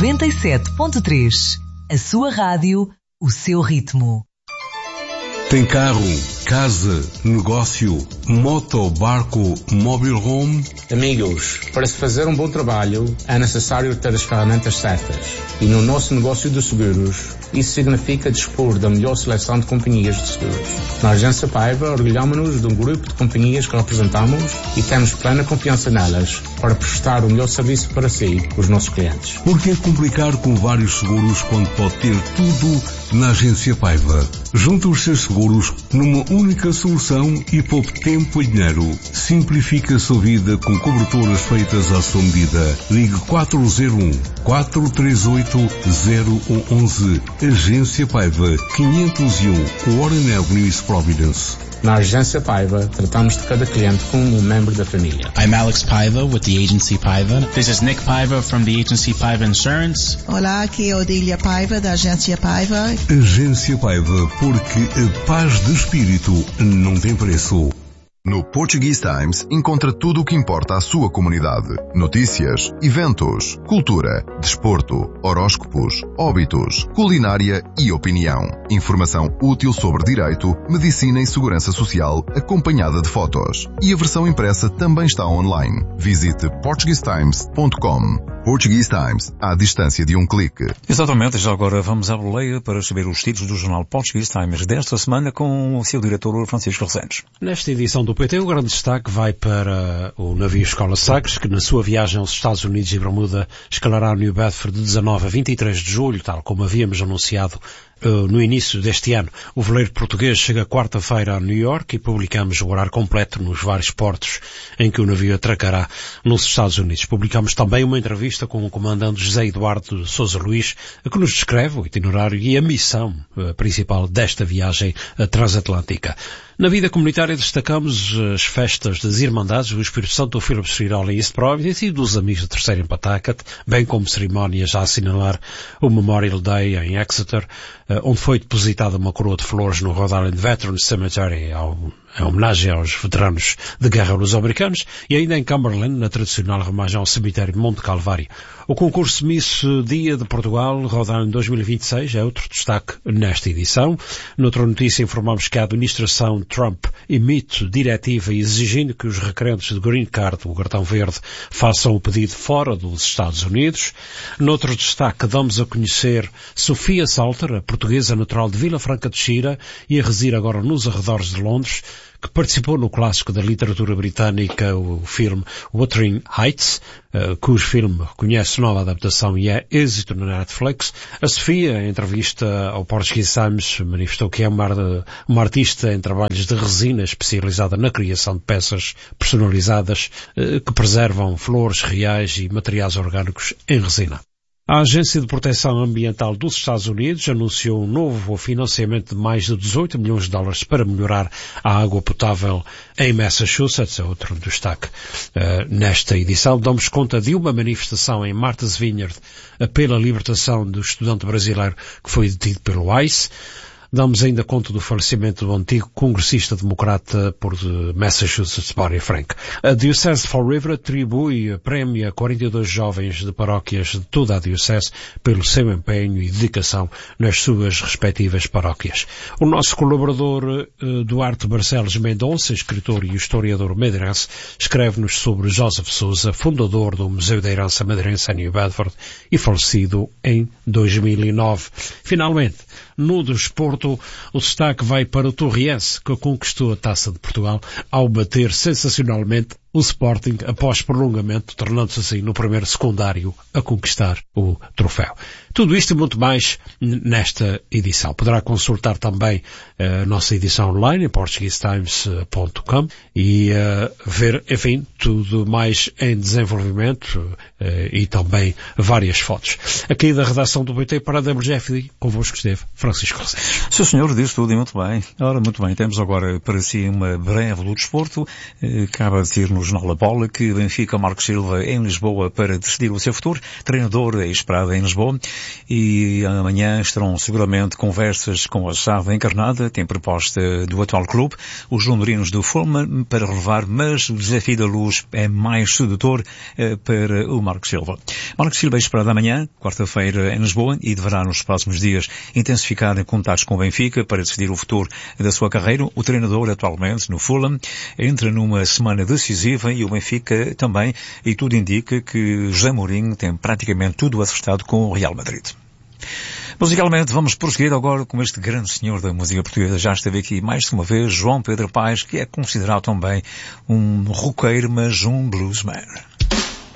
97.3. A sua rádio, o seu ritmo. Tem carro, casa, negócio, moto, barco, mobile home? Amigos, para se fazer um bom trabalho é necessário ter as ferramentas certas. E no nosso negócio de seguros, isso significa dispor da melhor seleção de companhias de seguros. Na Agência Paiva, orgulhamos-nos de um grupo de companhias que representamos e temos plena confiança nelas para prestar o melhor serviço para si, os nossos clientes. Por que complicar com vários seguros quando pode ter tudo na Agência Paiva? Junte os seus seguros numa única solução e poupe tempo e dinheiro. Simplifique a sua vida com coberturas feitas à sua medida. Ligue 401-438-0111. Agência Paiva, 501 Warren Avenue, East Providence. Na Agência Paiva, tratamos de cada cliente como um membro da família. I'm Alex Paiva with the Agency Paiva. This is Nick Paiva from the Agency Paiva Insurance. Olá, aqui é Odília Paiva da Agência Paiva. Agência Paiva, porque a paz de espírito não tem preço. No Portuguese Times encontra tudo o que importa à sua comunidade. Notícias, eventos, cultura, desporto, horóscopos, óbitos, culinária e opinião. Informação útil sobre direito, medicina e segurança social, acompanhada de fotos. E a versão impressa também está online. Visite portuguesetimes.com. Portuguese Times, à distância de um clique. Exatamente, já agora vamos à boleia para saber os títulos do jornal Portuguese Times desta semana com o seu diretor Francisco Resendes. Nesta edição do PT, o grande destaque vai para o navio Escola Sagres, que na sua viagem aos Estados Unidos e Bermuda escalará New Bedford de 19 a 23 de julho, tal como havíamos anunciado no início deste ano. O veleiro português chega quarta-feira a New York e publicamos o horário completo nos vários portos em que o navio atracará nos Estados Unidos. Publicamos também uma entrevista com o comandante José Eduardo Sousa Luís, que nos descreve o itinerário e a missão principal desta viagem transatlântica. Na vida comunitária destacamos as festas das Irmandades do Espírito Santo do Philip Street Hall em East Providence e dos Amigos do Terceiro em Pawtucket, bem como cerimónias a assinalar o Memorial Day em Exeter, onde foi depositada uma coroa de flores no Rhode Island Veterans Cemetery em homenagem aos veteranos de guerra luso-americanos, e ainda em Cumberland, na tradicional remagem ao cemitério de Monte Calvário. O concurso Miss Dia de Portugal, Rhode Island 2026, é outro destaque nesta edição. Noutra notícia informamos que a administração Trump emite diretiva exigindo que os requerentes de Green Card, o cartão verde, façam o pedido fora dos Estados Unidos. Noutro destaque, damos a conhecer Sofia Salter, a portuguesa natural de Vila Franca de Xira e a residir agora nos arredores de Londres, que participou no clássico da literatura britânica, o filme Wuthering Heights, cujo filme reconhece nova adaptação e é êxito na Netflix. A Sofia, em entrevista ao Portuguese Times, manifestou que é uma artista em trabalhos de resina especializada na criação de peças personalizadas que preservam flores reais e materiais orgânicos em resina. A Agência de Proteção Ambiental dos Estados Unidos anunciou um novo financiamento de mais de 18 milhões de dólares para melhorar a água potável em Massachusetts. É outro destaque. Nesta edição damos conta de uma manifestação em Martha's Vineyard pela libertação do estudante brasileiro que foi detido pelo ICE. Damos ainda conta do falecimento do antigo congressista democrata por Massachusetts, Barry Frank. A Diocese de Fall River atribui prémio a 42 jovens de paróquias de toda a Diocese pelo seu empenho e dedicação nas suas respectivas paróquias. O nosso colaborador Duarte Barcelos Mendonça, escritor e historiador madeirense, escreve-nos sobre Joseph Sousa, fundador do Museu da Herança Madeirense em New Bedford e falecido em 2009. Finalmente, no desporto, o destaque vai para o Torriense, que conquistou a Taça de Portugal ao bater sensacionalmente o Sporting após prolongamento, tornando-se assim no primeiro secundário a conquistar o troféu. Tudo isto e muito mais nesta edição. Poderá consultar também a nossa edição online em portuguesetimes.com e ver, enfim, tudo mais em desenvolvimento e também várias fotos. Aqui da redação do BT para a WGFD, convosco esteve Francisco Resendes. Seu senhor diz tudo e muito bem. Ora, muito bem, temos agora para si uma breve do desporto. Acaba de ter-nos no Jornal da Bola que Benfica Marcos Silva em Lisboa para decidir o seu futuro. Treinador é esperado em Lisboa e amanhã estarão seguramente conversas com a chave encarnada. Tem proposta do atual clube, os londrinos do Fulham, para relevar, mas o desafio da Luz é mais sedutor para o Marcos Silva. Marcos Silva é esperado amanhã, quarta-feira, em Lisboa, e deverá nos próximos dias intensificar em contatos com o Benfica para decidir o futuro da sua carreira. O treinador atualmente no Fulham entra numa semana decisiva e o Benfica também, e tudo indica que José Mourinho tem praticamente tudo acertado com o Real Madrid. Musicalmente vamos prosseguir agora com este grande senhor da música portuguesa. Já esteve aqui mais de uma vez, João Pedro Paes, que é considerado também um roqueiro, mas um bluesman.